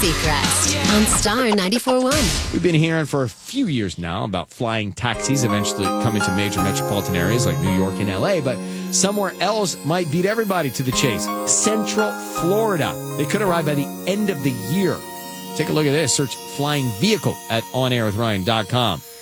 Seacrest on Star 94.1. We've been hearing for a few years now about flying taxis eventually coming to major metropolitan areas like New York and LA, but somewhere else might beat everybody to the chase. Central Florida. They could arrive by the end of the year. Take a look at this. Search flying vehicle at onairwithryan.com.